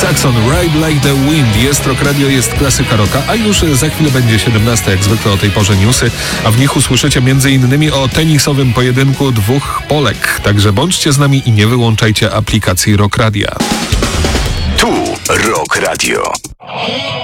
Saxon, Ride Like the Wind. Jest Rock Radio, jest klasyka rocka, a już za chwilę będzie 17, jak zwykle o tej porze newsy, a w nich usłyszycie m.in. o tenisowym pojedynku dwóch Polek. Także bądźcie z nami i nie wyłączajcie aplikacji Rock Radia. Tu Rock Radio.